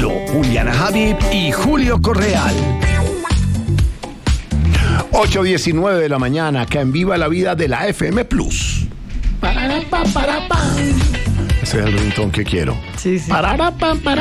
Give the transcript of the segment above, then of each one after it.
Juliana Habib y Julio Correal. 8:19 de la mañana, acá en Viva la Vida de la FM Plus. Ese es el ringtone que quiero. Sí. Bueno.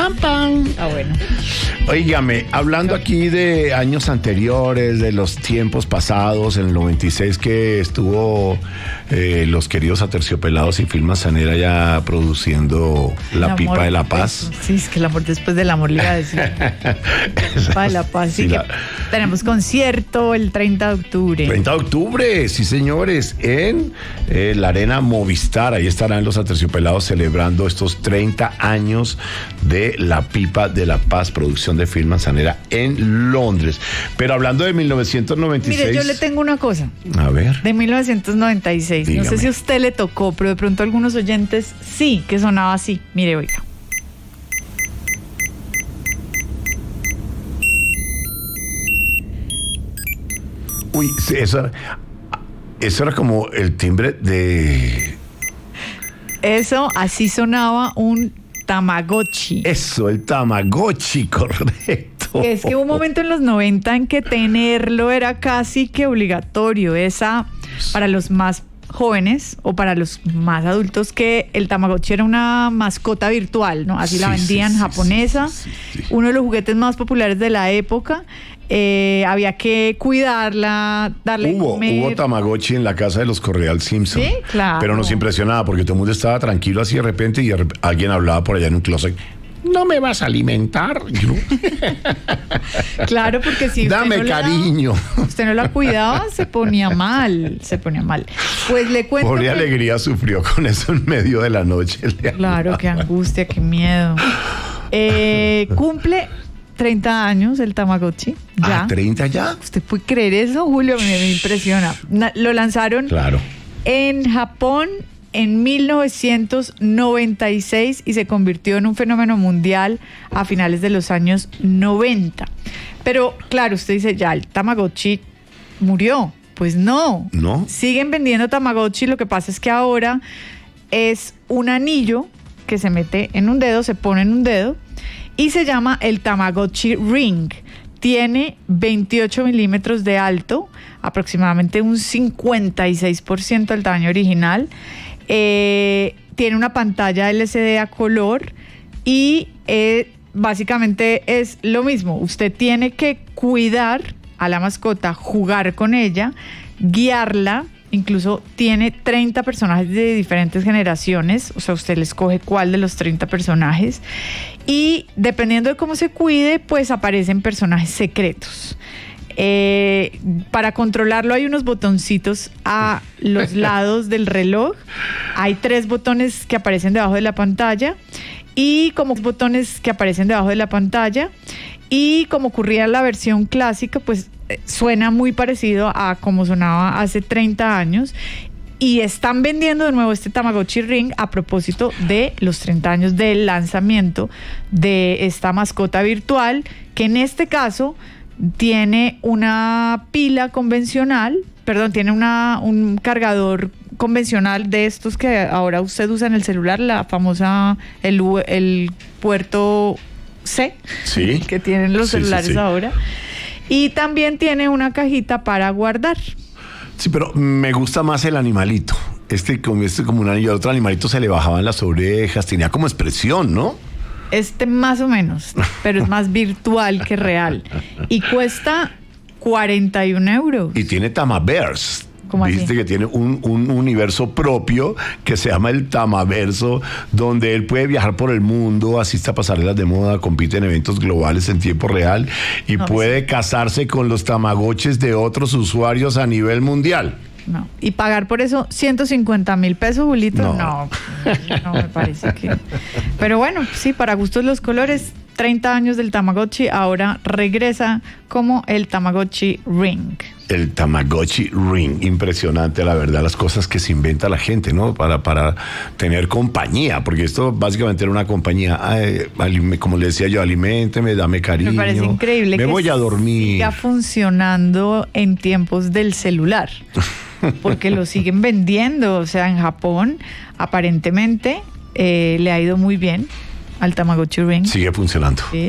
Óigame, hablando aquí de años anteriores, de los tiempos pasados, en el 96 que estuvo los queridos Aterciopelados y Phil Manzanera ya produciendo La Pipa de la Paz. Sí, es que el amor después del amor, le iba a decir. Pipa de la Paz. Sí, que tenemos concierto el 30 de octubre. 30 de octubre, sí señores, en la Arena Movistar. Ahí estarán los Aterciopelados celebrando estos 30 años de La Pipa de la Paz, producción de Phil Manzanera en Londres. Pero hablando de 1996... Mire, yo le tengo una cosa. A ver. De 1996. Dígame. No sé si a usted le tocó, pero de pronto a algunos oyentes sí, que sonaba así. Mire, oiga. Uy, sí, eso era como el timbre de... Eso, así sonaba un Tamagotchi. Eso, el Tamagotchi, correcto. Es que hubo un momento en los 90 en que tenerlo era casi que obligatorio. Esa, para los más jóvenes o para los más adultos, que el Tamagotchi era una mascota virtual, ¿no? Así la vendían, japonesa. Sí. Uno de los juguetes más populares de la época. Había que cuidarla, darle comer. Hubo Tamagotchi en la casa de los Correal Simpson. Sí, claro. Pero nos impresionaba porque todo el mundo estaba tranquilo así de repente y alguien hablaba por allá en un closet. ¿No me vas a alimentar? Claro, porque si dame cariño. Usted no la cuidaba, se ponía mal. Pues le cuento. Pobre Alegría sufrió con eso en medio de la noche. Claro, qué angustia, qué miedo. Cumple 30 años el Tamagotchi. Ya. ¿30 ya? ¿Usted puede creer eso, Julio? Me impresiona. Lo lanzaron en Japón en 1996 y se convirtió en un fenómeno mundial a finales de los años 90. Pero, claro, usted dice, ya, el Tamagotchi murió. Pues no. ¿No? Siguen vendiendo Tamagotchi. Lo que pasa es que ahora es un anillo que se mete en un dedo, se pone en un dedo, y se llama el Tamagotchi Ring. Tiene 28 milímetros de alto, aproximadamente un 56% del tamaño original. Tiene una pantalla LCD a color y básicamente es lo mismo. Usted tiene que cuidar a la mascota, jugar con ella, guiarla. Incluso tiene 30 personajes de diferentes generaciones, o sea, usted le escoge cuál de los 30 personajes y dependiendo de cómo se cuide, pues aparecen personajes secretos. Para controlarlo hay unos botoncitos a los lados del reloj, hay 3 botones que aparecen debajo de la pantalla y como botones que aparecen debajo de la pantalla y como ocurría en la versión clásica, pues suena muy parecido a como sonaba hace 30 años y están vendiendo de nuevo este Tamagotchi Ring a propósito de los 30 años del lanzamiento de esta mascota virtual que en este caso tiene una pila convencional, tiene un cargador convencional de estos que ahora usted usa en el celular, la famosa, el puerto C, ¿sí? Que tienen los celulares ahora. Y también tiene una cajita para guardar. Sí, pero me gusta más el animalito. Como un anillo. El otro animalito se le bajaban las orejas, tenía como expresión, ¿no? Más o menos, pero es más virtual que real. Y cuesta 41 euros. Y tiene Tamaverse. ¿Viste así? Que tiene un universo propio que se llama el Tamaverso, donde él puede viajar por el mundo, asiste a pasarelas de moda, compite en eventos globales en tiempo real y puede casarse con los tamagotchis de otros usuarios a nivel mundial. No. Y pagar por eso 150,000 pesos, Julito, no me parece que... Pero bueno, sí, para gustos los colores, 30 años del Tamagotchi, ahora regresa como el Tamagotchi Ring. El Tamagotchi Ring, impresionante la verdad, las cosas que se inventa la gente, ¿no? Para tener compañía, porque esto básicamente era una compañía, como le decía yo, aliménteme, dame cariño. Me parece increíble me que voy a dormir. Siga funcionando en tiempos del celular, porque lo siguen vendiendo, o sea, en Japón aparentemente le ha ido muy bien al Tamagotchi Ring. Sigue funcionando. Sí.